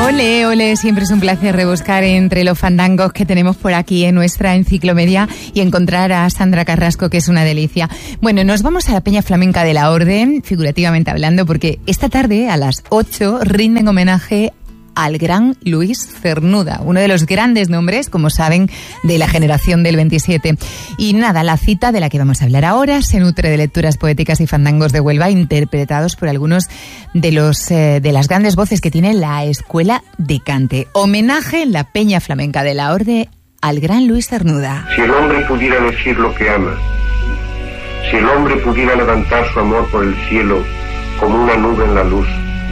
Ole, ole, siempre es un placer rebuscar entre los fandangos que tenemos por aquí en nuestra enciclomedia y encontrar a Sandra Carrasco, que es una delicia. Bueno, nos vamos a la Peña Flamenca de la Orden, figurativamente hablando, porque esta tarde a las 8 rinden homenaje al gran Luis Cernuda, uno de los grandes nombres, como saben, de la generación del 27. Y nada, la cita de la que vamos a hablar ahora se nutre de lecturas poéticas y fandangos de Huelva interpretados por algunos de las grandes voces que tiene la Escuela de Cante. Homenaje en la Peña Flamenca de la Orde al gran Luis Cernuda. Si el hombre pudiera decir lo que ama, si el hombre pudiera levantar su amor por el cielo como una nube en la luz,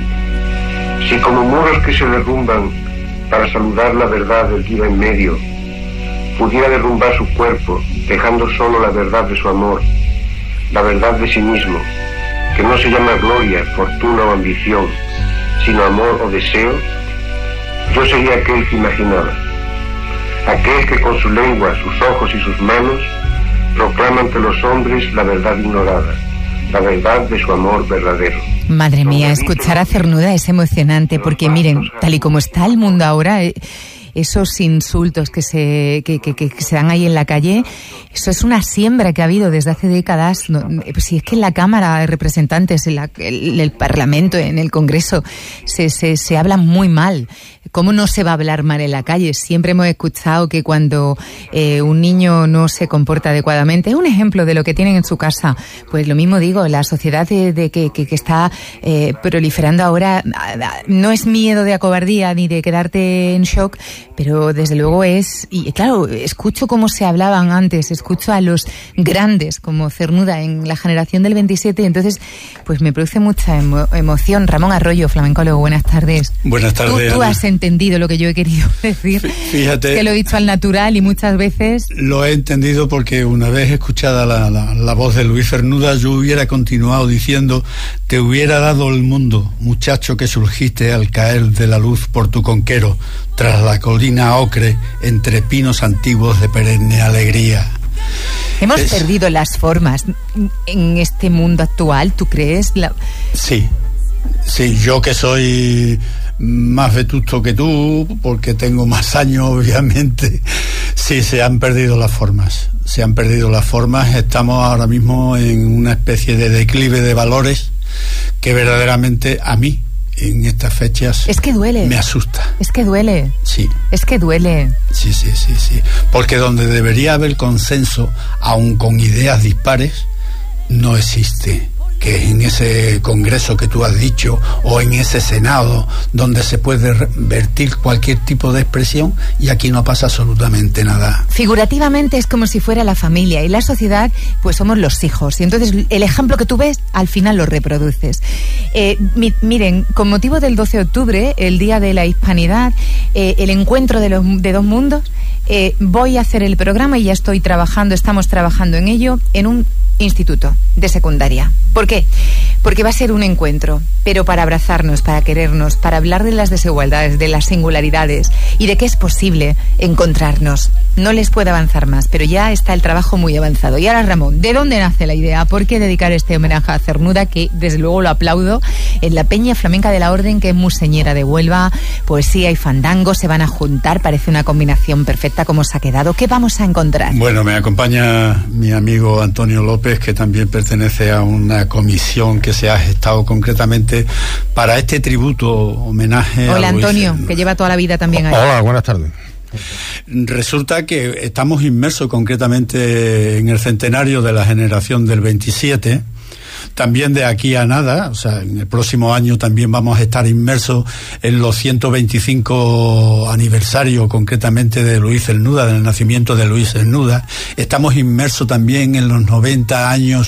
si como muros que se derrumban para saludar la verdad del día en medio, pudiera derrumbar su cuerpo, dejando solo la verdad de su amor, la verdad de sí mismo, que no se llama gloria, fortuna o ambición, sino amor o deseo, yo sería aquel que imaginaba, aquel que con su lengua, sus ojos y sus manos proclama ante los hombres la verdad ignorada, la verdad de su amor verdadero. Madre mía, escuchar a Cernuda es emocionante porque miren, tal y como está el mundo ahora, esos insultos que se dan ahí en la calle, eso es una siembra que ha habido desde hace décadas. Si es que en la Cámara de Representantes, en el Parlamento, en el Congreso, se habla muy mal. ¿Cómo no se va a hablar mal en la calle? Siempre hemos escuchado que cuando un niño no se comporta adecuadamente, es un ejemplo de lo que tienen en su casa. Pues lo mismo digo, la sociedad que está proliferando ahora no es miedo de acobardía ni de quedarte en shock, pero desde luego es, y claro, escucho cómo se hablaban antes, escucho a los grandes como Cernuda en la generación del 27, y entonces pues me produce mucha emoción. Ramón Arroyo, flamencólogo, buenas tardes. Buenas tardes. Tú has entendido lo que yo he querido decir. Fíjate, que lo he dicho al natural y muchas veces lo he entendido porque una vez escuchada la voz de Luis Cernuda, yo hubiera continuado diciendo: te hubiera dado el mundo, muchacho que surgiste al caer de la luz por tu conquero, tras la colina ocre, entre pinos antiguos de perenne alegría. Hemos perdido las formas en este mundo actual, ¿tú crees? Sí, yo que soy más vetusto que tú, porque tengo más años, obviamente, sí, se han perdido las formas. Estamos ahora mismo en una especie de declive de valores que verdaderamente a mí, en estas fechas, es que duele. Me asusta. Es que duele. Sí. Es que duele. Sí. Porque donde debería haber consenso, aun con ideas dispares, no existe. Que es en ese Congreso que tú has dicho, o en ese Senado, donde se puede vertir cualquier tipo de expresión, y aquí no pasa absolutamente nada. Figurativamente es como si fuera la familia, y la sociedad, pues somos los hijos, y entonces el ejemplo que tú ves, al final lo reproduces. Miren, con motivo del 12 de octubre, el Día de la Hispanidad, el encuentro de dos mundos, voy a hacer el programa, y ya estamos trabajando en ello, en un instituto de secundaria. ¿Por qué? Porque va a ser un encuentro, pero para abrazarnos, para querernos, para hablar de las desigualdades, de las singularidades y de que es posible encontrarnos. No les puedo avanzar más, pero ya está el trabajo muy avanzado. Y ahora, Ramón, ¿de dónde nace la idea? ¿Por qué dedicar este homenaje a Cernuda, que desde luego lo aplaudo, en la Peña Flamenca de la Orden, que es museñera de Huelva? Poesía y fandango se van a juntar, parece una combinación perfecta. ¿Cómo se ha quedado? ¿Qué vamos a encontrar? Bueno, me acompaña mi amigo Antonio López, que también pertenece a una comisión que se ha gestado concretamente para este tributo, homenaje. Hola, a Luis Antonio, que lleva toda la vida también ahí. Hola, buenas tardes. Resulta que estamos inmersos concretamente en el centenario de la generación del 27. También de aquí a nada, o sea, en el próximo año también vamos a estar inmersos en los 125 aniversarios concretamente de Luis Cernuda, del nacimiento de Luis Cernuda. Estamos inmersos también en los 90 años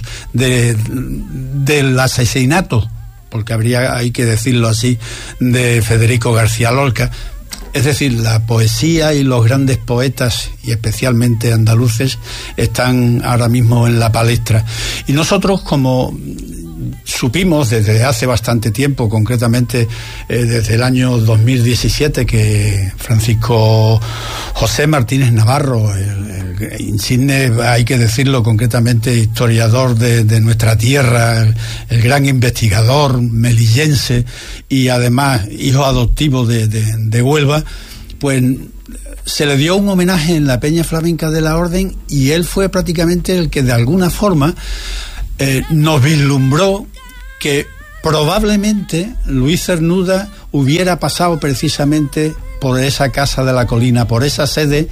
del asesinato, porque hay que decirlo así, de Federico García Lorca. Es decir, la poesía y los grandes poetas, y especialmente andaluces, están ahora mismo en la palestra. Y nosotros, como supimos desde hace bastante tiempo, concretamente desde el año 2017, que Francisco José Martínez Navarro, el insigne, hay que decirlo concretamente, historiador de nuestra tierra, el gran investigador melillense y además hijo adoptivo de Huelva, pues se le dio un homenaje en la Peña Flamenca de la Orden, y él fue prácticamente el que de alguna forma nos vislumbró que probablemente Luis Cernuda hubiera pasado precisamente por esa Casa de la Colina, por esa sede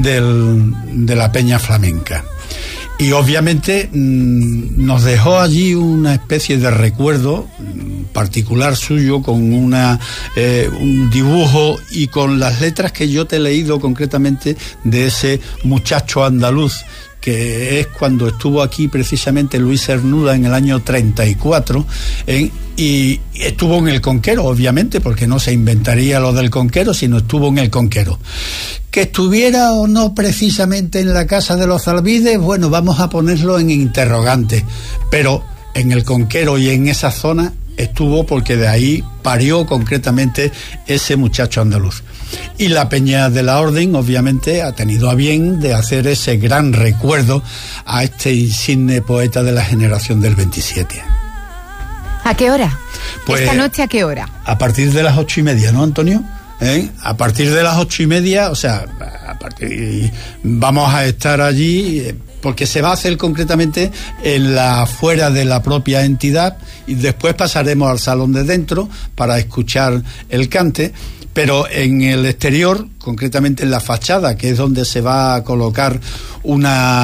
de la Peña Flamenca. Y obviamente nos dejó allí una especie de recuerdo particular suyo, con un dibujo y con las letras que yo te he leído concretamente de ese muchacho andaluz, que es cuando estuvo aquí precisamente Luis Cernuda en el año 34, y estuvo en el Conquero, obviamente, porque no se inventaría lo del Conquero, sino estuvo en el Conquero. Que estuviera o no precisamente en la Casa de los Albides, bueno, vamos a ponerlo en interrogante, pero en el Conquero y en esa zona estuvo, porque de ahí parió concretamente ese muchacho andaluz. Y la Peña de la Orden, obviamente, ha tenido a bien de hacer ese gran recuerdo a este insigne poeta de la generación del 27. ¿A qué hora? Pues, ¿esta noche a qué hora? A partir de las 8:30, ¿no, Antonio? A partir de las 8:30, o sea, vamos a estar allí, porque se va a hacer concretamente en la afuera de la propia entidad, y después pasaremos al salón de dentro para escuchar el cante. Pero en el exterior, concretamente en la fachada, que es donde se va a colocar un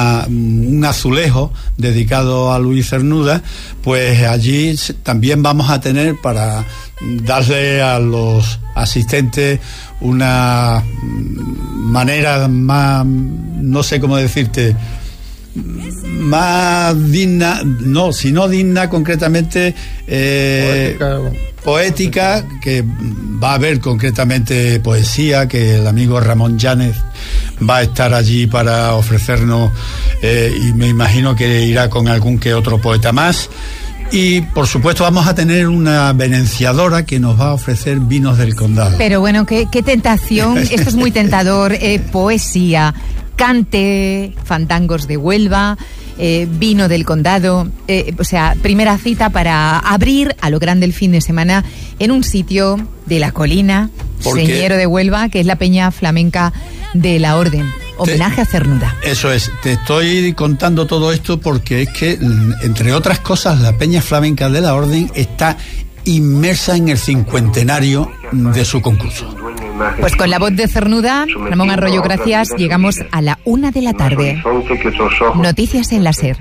azulejo dedicado a Luis Cernuda, pues allí también vamos a tener, para darle a los asistentes una manera más, no sé cómo decirte, más digna, no, sino digna concretamente, poética, que va a haber concretamente poesía, que el amigo Ramón Llanes va a estar allí para ofrecernos, y me imagino que irá con algún que otro poeta más. Y por supuesto vamos a tener una venenciadora que nos va a ofrecer vinos del condado. Pero bueno, qué tentación, esto es muy tentador, poesía, cante, fandangos de Huelva, vino del condado, o sea, primera cita para abrir a lo grande el fin de semana en un sitio de la colina, señero de Huelva, que es la Peña Flamenca de la Orden. Homenaje a Cernuda. Eso es, te estoy contando todo esto porque es que, entre otras cosas, la Peña Flamenca de la Orden está inmersa en el 50enario de su concurso. Pues con la voz de Cernuda, Ramón Arroyo, gracias, llegamos a la 1 de la tarde. Noticias en la SER.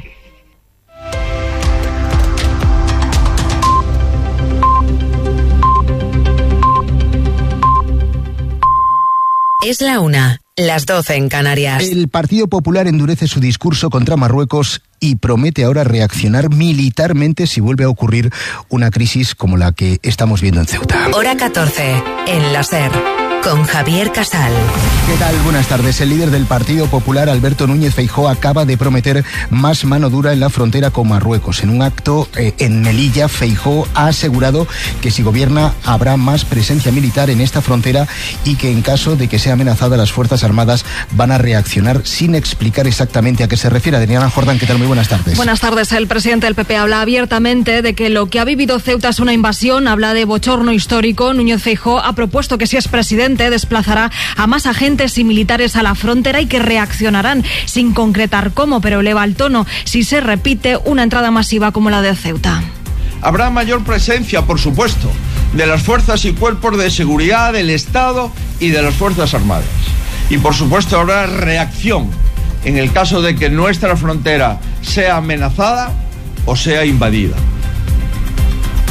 Es la 1, las 12 en Canarias. El Partido Popular endurece su discurso contra Marruecos y promete ahora reaccionar militarmente si vuelve a ocurrir una crisis como la que estamos viendo en Ceuta. Hora 14, en la SER, con Javier Casal. ¿Qué tal? Buenas tardes. El líder del Partido Popular, Alberto Núñez Feijóo, acaba de prometer más mano dura en la frontera con Marruecos. En un acto en Melilla, Feijóo ha asegurado que si gobierna habrá más presencia militar en esta frontera y que en caso de que sea amenazada las Fuerzas Armadas van a reaccionar, sin explicar exactamente a qué se refiere. Adriana Jordán, ¿qué tal? Muy buenas tardes. Buenas tardes. El presidente del PP habla abiertamente de que lo que ha vivido Ceuta es una invasión, habla de bochorno histórico. Núñez Feijóo ha propuesto que si es presidente desplazará a más agentes y militares a la frontera y que reaccionarán, sin concretar cómo, pero eleva el tono si se repite una entrada masiva como la de Ceuta. Habrá mayor presencia, por supuesto, de las fuerzas y cuerpos de seguridad del Estado y de las Fuerzas Armadas. Y por supuesto habrá reacción en el caso de que nuestra frontera sea amenazada o sea invadida.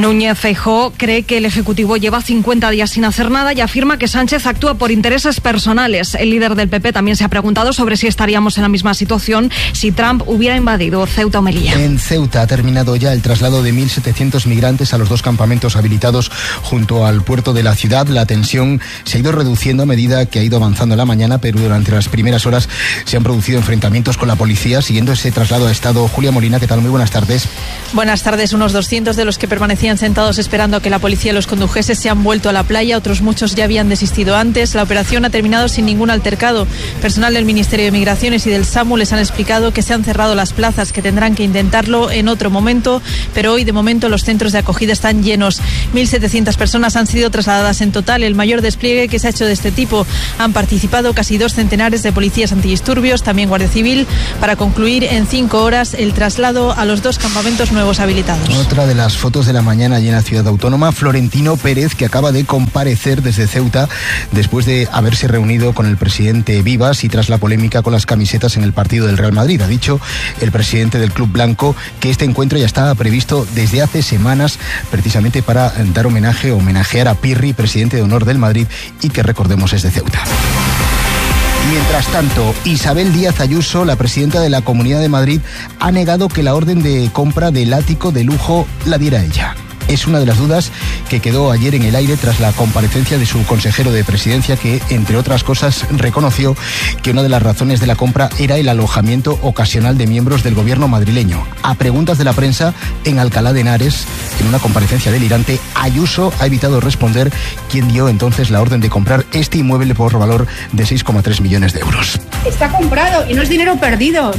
Núñez Feijóo cree que el Ejecutivo lleva 50 días sin hacer nada y afirma que Sánchez actúa por intereses personales. El líder del PP también se ha preguntado sobre si estaríamos en la misma situación si Trump hubiera invadido Ceuta o Melilla. En Ceuta ha terminado ya el traslado de 1.700 migrantes a los 2 campamentos habilitados junto al puerto de la ciudad. La tensión se ha ido reduciendo a medida que ha ido avanzando la mañana, pero durante las primeras horas se han producido enfrentamientos con la policía. Siguiendo ese traslado ha estado Julia Molina. ¿Qué tal? Muy buenas tardes. Buenas tardes. Unos 200 de los que permanecían sentados esperando a que la policía los condujese se han vuelto a la playa. Otros muchos ya habían desistido antes. La operación ha terminado sin ningún altercado. Personal del Ministerio de Migraciones y del SAMU les han explicado que se han cerrado las plazas, que tendrán que intentarlo en otro momento, pero hoy de momento los centros de acogida están llenos. 1.700 personas han sido trasladadas en total, el mayor despliegue que se ha hecho de este tipo. Han participado casi 2 centenares de policías antidisturbios, también Guardia Civil, para concluir en 5 horas el traslado a los 2 campamentos nuevos habilitados. Otra de las fotos de la mañana allí en la ciudad autónoma, Florentino Pérez, que acaba de comparecer desde Ceuta después de haberse reunido con el presidente Vivas y tras la polémica con las camisetas en el partido del Real Madrid. Ha dicho el presidente del Club Blanco que este encuentro ya estaba previsto desde hace semanas, precisamente para dar homenajear a Pirri, presidente de honor del Madrid, y que recordemos es de Ceuta. Mientras tanto, Isabel Díaz Ayuso, la presidenta de la Comunidad de Madrid, ha negado que la orden de compra del ático de lujo la diera ella. Es una de las dudas que quedó ayer en el aire tras la comparecencia de su consejero de presidencia, que, entre otras cosas, reconoció que una de las razones de la compra era el alojamiento ocasional de miembros del gobierno madrileño. A preguntas de la prensa en Alcalá de Henares, en una comparecencia delirante, Ayuso ha evitado responder quién dio entonces la orden de comprar este inmueble por valor de 6,3 millones de euros. Está comprado y no es dinero perdido,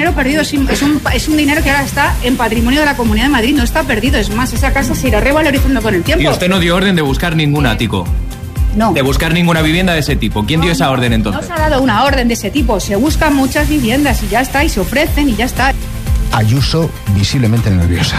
es un dinero que ahora está en patrimonio de la Comunidad de Madrid, no está perdido, es más, esa casa se irá revalorizando con el tiempo. Y usted no dio orden de buscar ningún ático. No. De buscar ninguna vivienda de ese tipo. ¿Quién dio esa orden entonces? No se ha dado una orden de ese tipo, se buscan muchas viviendas y ya está, y se ofrecen y ya está. Ayuso visiblemente nerviosa.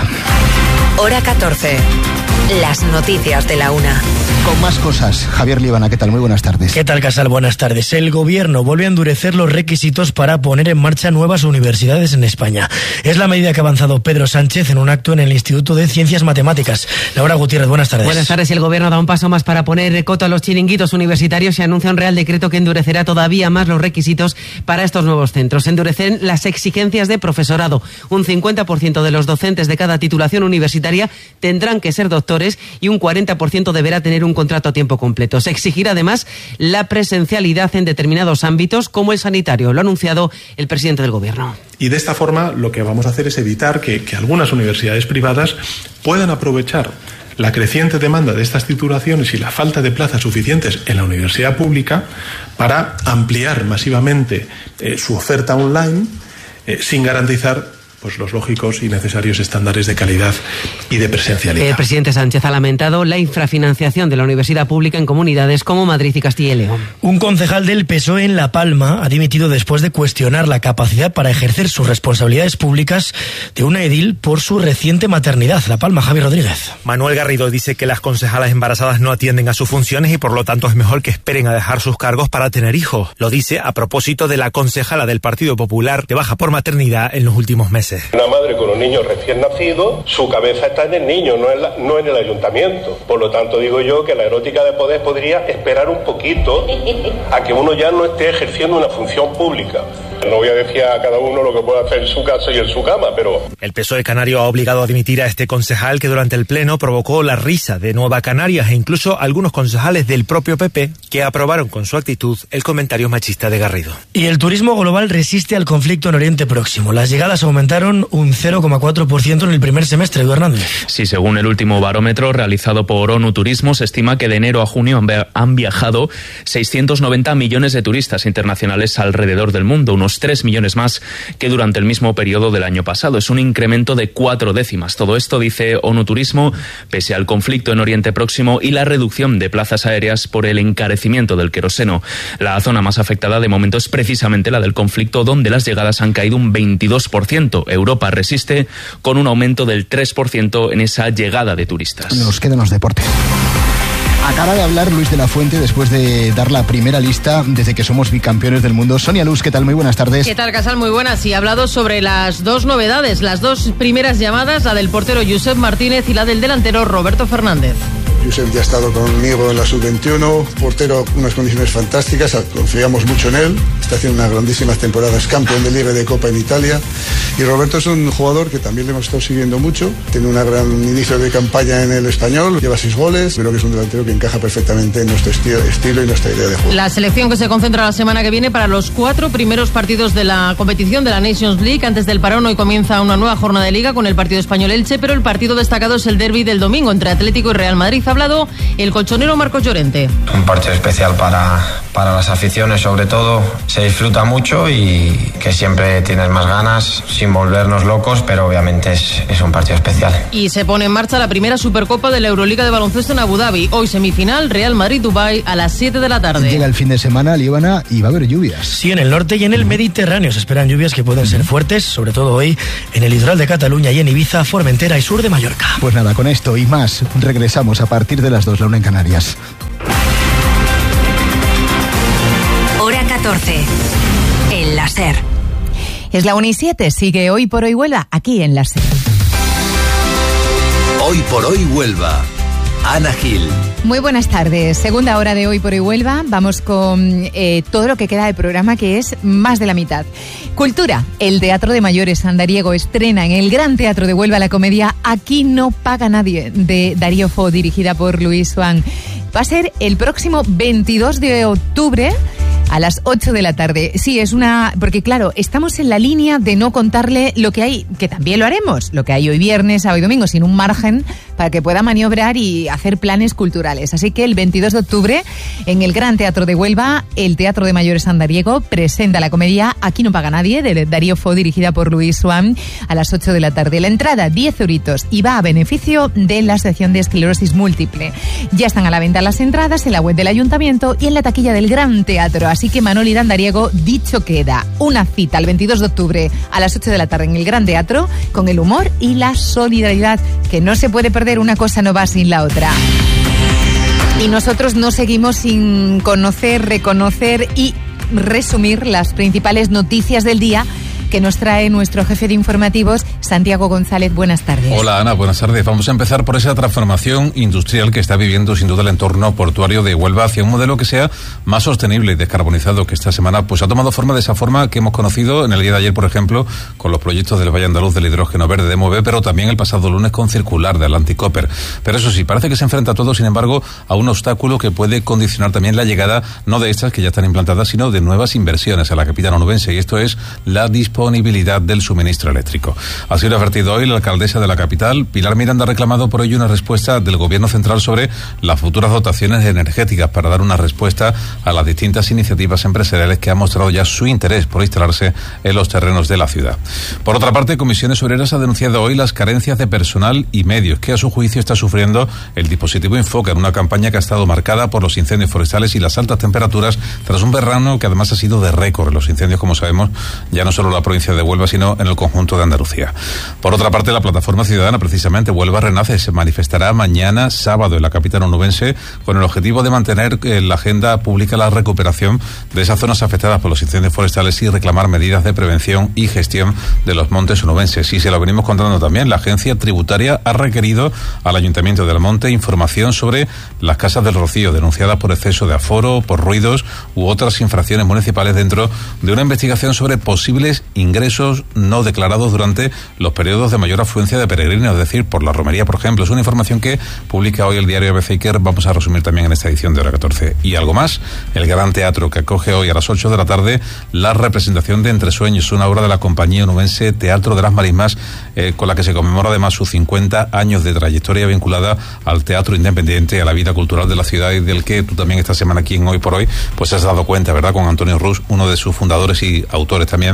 Hora 14. Las noticias de la una. Con más cosas, Javier Líbana, ¿qué tal? Muy buenas tardes. ¿Qué tal, Casal? Buenas tardes. El gobierno vuelve a endurecer los requisitos para poner en marcha nuevas universidades en España. Es la medida que ha avanzado Pedro Sánchez en un acto en el Instituto de Ciencias Matemáticas. Laura Gutiérrez, buenas tardes. Buenas tardes. El gobierno da un paso más para poner coto a los chiringuitos universitarios y anuncia un real decreto que endurecerá todavía más los requisitos para estos nuevos centros. Endurecen las exigencias de profesorado. Un 50% de los docentes de cada titulación universitaria tendrán que ser doctores y un 40% deberá tener un contrato a tiempo completo. Se exigirá además la presencialidad en determinados ámbitos como el sanitario. Lo ha anunciado el presidente del gobierno. Y de esta forma lo que vamos a hacer es evitar que algunas universidades privadas puedan aprovechar la creciente demanda de estas titulaciones y la falta de plazas suficientes en la universidad pública para ampliar masivamente su oferta online sin garantizar los lógicos y necesarios estándares de calidad y de presencialidad. El presidente Sánchez ha lamentado la infrafinanciación de la universidad pública en comunidades como Madrid y Castilla y León. Un concejal del PSOE en La Palma ha dimitido después de cuestionar la capacidad para ejercer sus responsabilidades públicas de una edil por su reciente maternidad. La Palma, Javier Rodríguez. Manuel Garrido dice que las concejalas embarazadas no atienden a sus funciones y por lo tanto es mejor que esperen a dejar sus cargos para tener hijos. Lo dice a propósito de la concejala del Partido Popular de baja por maternidad en los últimos meses. Una madre con un niño recién nacido, su cabeza está en el niño, no en el ayuntamiento. Por lo tanto, digo yo que la erótica de poder podría esperar un poquito a que uno ya no esté ejerciendo una función pública. No voy a decir a cada uno lo que puede hacer en su casa y en su cama, pero... El PSOE canario ha obligado a dimitir a este concejal que durante el pleno provocó la risa de Nueva Canarias e incluso algunos concejales del propio PP que aprobaron con su actitud el comentario machista de Garrido. Y el turismo global resiste al conflicto en Oriente Próximo. Las llegadas aumentaron un 0,4% en el primer semestre, Edu Hernández. Sí, según el último barómetro realizado por ONU Turismo, se estima que de enero a junio han viajado 690 millones de turistas internacionales alrededor del mundo, unos 3 millones más que durante el mismo periodo del año pasado. Es un incremento de 4 décimas. Todo esto, dice ONU Turismo, pese al conflicto en Oriente Próximo y la reducción de plazas aéreas por el encarecimiento del queroseno. La zona más afectada de momento es precisamente la del conflicto, donde las llegadas han caído un 22%. Europa resiste con un aumento del 3% en esa llegada de turistas. Nos quedan los deportes. Acaba de hablar Luis de la Fuente después de dar la primera lista desde que somos bicampeones del mundo. Sonia Luz, ¿qué tal? Muy buenas tardes. ¿Qué tal, Casal? Muy buenas. Y ha hablado sobre las dos novedades, las dos primeras llamadas, la del portero Josep Martínez y la del delantero Roberto Fernández. Josep ya ha estado conmigo en la sub-21, portero, unas condiciones fantásticas, confiamos mucho en él, está haciendo unas grandísimas temporadas, campeón de Liga y de Copa en Italia. Y Roberto es un jugador que también le hemos estado siguiendo mucho, tiene un gran inicio de campaña en el Español, lleva 6 goles, creo que es un delantero que encaja perfectamente en nuestro estilo y nuestra idea de juego. La selección que se concentra la semana que viene para los 4 primeros partidos de la competición de la Nations League. Antes del parón hoy comienza una nueva jornada de Liga con el partido Español-Elche, pero el partido destacado es el derbi del domingo entre Atlético y Real Madrid. Ha hablado el colchonero Marcos Llorente. Un partido especial para las aficiones, sobre todo. Se disfruta mucho y que siempre tienes más ganas, sin volvernos locos, pero obviamente es un partido especial. Y se pone en marcha la primera Supercopa de la Euroliga de baloncesto en Abu Dhabi. Hoy semifinal, Real Madrid-Dubái a las 7 de la tarde. Llega el fin de semana, Líbana, y va a haber lluvias. Sí, en el norte y en el Mediterráneo se esperan lluvias que pueden ser fuertes, sobre todo hoy en el litoral de Cataluña y en Ibiza, Formentera y sur de Mallorca. Pues nada, con esto y más, regresamos a partir de las 2, la 1 en Canarias. Hora 14. En la SER. Es la 1:07, sigue Hoy por Hoy Huelva, aquí en la SER. Hoy por Hoy Huelva. Ana Gil. Muy buenas tardes. Segunda hora de Hoy por Hoy Huelva. Vamos con todo lo que queda de programa, que es más de la mitad. Cultura. El Teatro de Mayores Andariego estrena en el Gran Teatro de Huelva la comedia Aquí no paga nadie, de Darío Fo, dirigida por Luis Swan. Va a ser el próximo 22 de octubre a las 8 de la tarde. Sí, es una... Porque claro, estamos en la línea de no contarle lo que hay, que también lo haremos, lo que hay hoy viernes, sábado y domingo, sin un margen para que pueda maniobrar y hacer planes culturales. Así que el 22 de octubre, en el Gran Teatro de Huelva, el Teatro de Mayores Andariego presenta la comedia Aquí no paga nadie, de Darío Fo, dirigida por Luis Swan, a las 8 de la tarde. La entrada, 10 euritos, y va a beneficio de la Asociación de Esclerosis Múltiple. Ya están a la venta las entradas en la web del Ayuntamiento y en la taquilla del Gran Teatro. Así que Manoli Andariego, dicho queda, una cita el 22 de octubre a las 8 de la tarde en el Gran Teatro, con el humor y la solidaridad, que no se puede perder, una cosa no va sin la otra. Y nosotros no seguimos sin conocer, reconocer y resumir las principales noticias del día que nos trae nuestro jefe de informativos, Santiago González. Buenas tardes. Hola, Ana, buenas tardes. Vamos a empezar por esa transformación industrial que está viviendo sin duda el entorno portuario de Huelva hacia un modelo que sea más sostenible y descarbonizado, que esta semana pues ha tomado forma de esa forma que hemos conocido en el día de ayer, por ejemplo, con los proyectos del Valle Andaluz del hidrógeno verde de MOVE, pero también el pasado lunes con Circular de Atlantic Copper. Pero eso sí, parece que se enfrenta todo, sin embargo, a un obstáculo que puede condicionar también la llegada, no de estas que ya están implantadas, sino de nuevas inversiones a la capital onubense, y esto es la disponibilidad del suministro eléctrico. Así lo ha advertido hoy la alcaldesa de la capital. Pilar Miranda ha reclamado por ello una respuesta del gobierno central sobre las futuras dotaciones energéticas para dar una respuesta a las distintas iniciativas empresariales que han mostrado ya su interés por instalarse en los terrenos de la ciudad. Por otra parte, Comisiones Obreras ha denunciado hoy las carencias de personal y medios que a su juicio está sufriendo el dispositivo Infoca en una campaña que ha estado marcada por los incendios forestales y las altas temperaturas tras un verano que además ha sido de récord. Los incendios, como sabemos, ya no solo la provincia de Huelva, sino en el conjunto de Andalucía. Por otra parte, la plataforma ciudadana, precisamente Huelva Renace, se manifestará mañana sábado en la capital onubense con el objetivo de mantener en la agenda pública la recuperación de esas zonas afectadas por los incendios forestales y reclamar medidas de prevención y gestión de los montes onubenses. Y se lo venimos contando también, la agencia tributaria ha requerido al Ayuntamiento del Monte información sobre las casas del Rocío denunciadas por exceso de aforo, por ruidos u otras infracciones municipales dentro de una investigación sobre posibles ingresos no declarados durante los periodos de mayor afluencia de peregrinos, es decir, por la romería, por ejemplo. Es una información que publica hoy el diario ABC y que vamos a resumir también en esta edición de Hora 14. Y algo más, el Gran Teatro, que acoge hoy a las 8 de la tarde la representación de Entre Sueños, una obra de la compañía onubense Teatro de las Marismas, con la que se conmemora además sus 50 años de trayectoria vinculada al teatro independiente, a la vida cultural de la ciudad, y del que tú también esta semana aquí en Hoy por Hoy pues has dado cuenta, ¿verdad?, con Antonio Rus, uno de sus fundadores y autores también,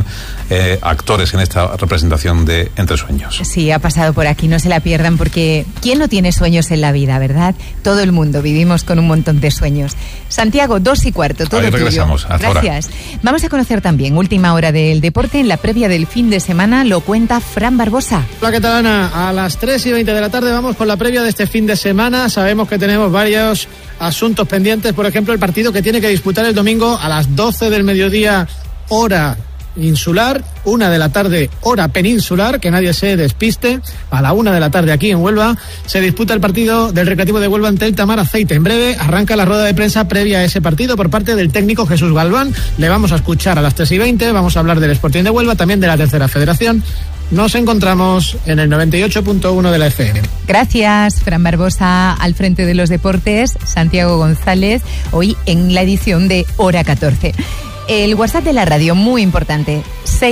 actores en esta representación de Entre Sueños. Sí, ha pasado por aquí, no se la pierdan, porque ¿quién no tiene sueños en la vida, verdad? Todo el mundo vivimos con un montón de sueños. Santiago, 2:15, todo Ahí tuyo. regresamos. Hasta Gracias. Ahora. Vamos a conocer también última hora del deporte. En la previa del fin de semana lo cuenta Fran Barbosa. Hola, ¿qué tal, Ana? A las 3:20 de la tarde vamos con la previa de este fin de semana. Sabemos que tenemos varios asuntos pendientes, por ejemplo, el partido que tiene que disputar el domingo a las 12 del mediodía, hora insular, 1 de la tarde, hora peninsular, que nadie se despiste. A la 1 de la tarde aquí en Huelva se disputa el partido del Recreativo de Huelva ante el Tamar Aceite. En breve arranca la rueda de prensa previa a ese partido por parte del técnico Jesús Galván. Le vamos a escuchar a las 3:20, vamos a hablar del Sporting de Huelva, también de la Tercera Federación. Nos encontramos en el 98.1 de la FM. Gracias, Fran Barbosa, al frente de los deportes, Santiago González, hoy en la edición de Hora 14. El WhatsApp de la radio, muy importante,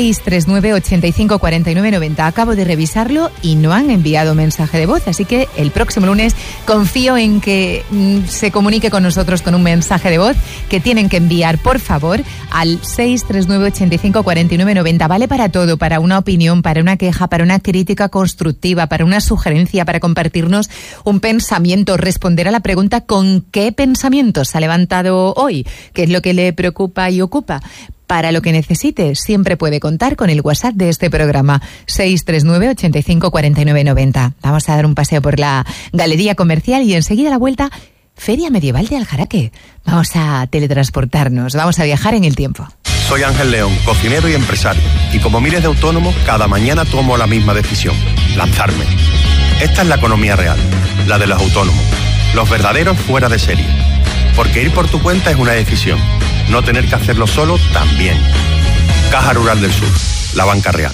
639-85-49-90. Acabo de revisarlo y no han enviado mensaje de voz, así que el próximo lunes confío en que se comunique con nosotros con un mensaje de voz que tienen que enviar, por favor, al 639-85-49-90. Vale para todo, para una opinión, para una queja, para una crítica constructiva, para una sugerencia, para compartirnos un pensamiento, responder a la pregunta ¿con qué pensamientos se ha levantado hoy? ¿Qué es lo que le preocupa y ocupa? Para lo que necesite, siempre puede contar con el WhatsApp de este programa, 639-85-49-90. Vamos a dar un paseo por la Galería Comercial y enseguida a la vuelta, Feria Medieval de Aljaraque. Vamos a teletransportarnos, vamos a viajar en el tiempo. Soy Ángel León, cocinero y empresario. Y como miles de autónomos, cada mañana tomo la misma decisión, lanzarme. Esta es la economía real, la de los autónomos, los verdaderos fuera de serie. Porque ir por tu cuenta es una decisión. No tener que hacerlo solo también. Caja Rural del Sur, la banca real.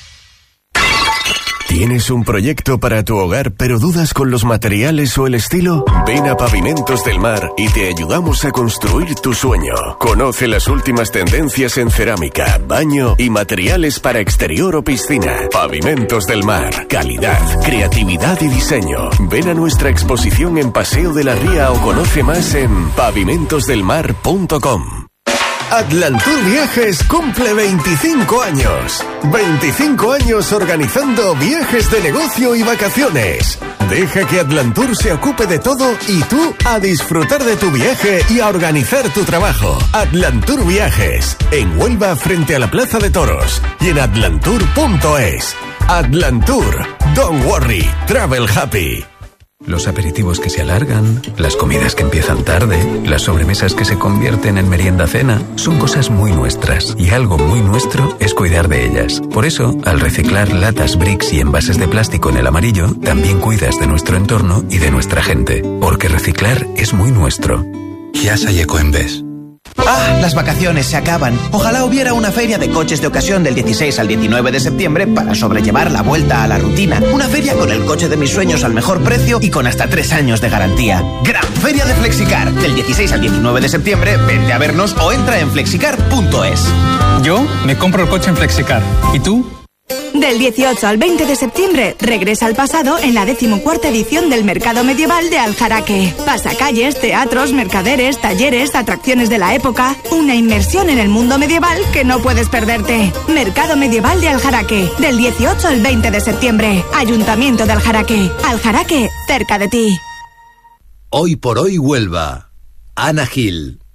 ¿Tienes un proyecto para tu hogar pero dudas con los materiales o el estilo? Ven a Pavimentos del Mar y te ayudamos a construir tu sueño. Conoce las últimas tendencias en cerámica, baño y materiales para exterior o piscina. Pavimentos del Mar. Calidad, creatividad y diseño. Ven a nuestra exposición en Paseo de la Ría o conoce más en pavimentosdelmar.com. Atlantur Viajes cumple 25 años. 25 años organizando viajes de negocio y vacaciones. Deja que Atlantur se ocupe de todo y tú a disfrutar de tu viaje y a organizar tu trabajo. Atlantur Viajes, en Huelva frente a la Plaza de Toros y en atlantur.es. Atlantur, don't worry, travel happy. Los aperitivos que se alargan, las comidas que empiezan tarde, las sobremesas que se convierten en merienda-cena, son cosas muy nuestras y algo muy nuestro es cuidar de ellas. Por eso, al reciclar latas, bricks y envases de plástico en el amarillo, también cuidas de nuestro entorno y de nuestra gente, porque reciclar es muy nuestro. Chiasa y Ecoembes. ¡Ah! Las vacaciones se acaban. Ojalá hubiera una feria de coches de ocasión del 16 al 19 de septiembre para sobrellevar la vuelta a la rutina. Una feria con el coche de mis sueños al mejor precio y con hasta 3 años de garantía. Gran Feria de Flexicar. Del 16 al 19 de septiembre, vente a vernos o entra en flexicar.es. Yo me compro el coche en Flexicar. ¿Y tú? Del 18 al 20 de septiembre, regresa al pasado en la 14ª edición del Mercado Medieval de Aljaraque. Pasacalles, teatros, mercaderes, talleres, atracciones de la época. Una inmersión en el mundo medieval que no puedes perderte. Mercado Medieval de Aljaraque, del 18 al 20 de septiembre. Ayuntamiento de Aljaraque. Aljaraque, cerca de ti. Hoy por hoy Huelva. Ana Gil.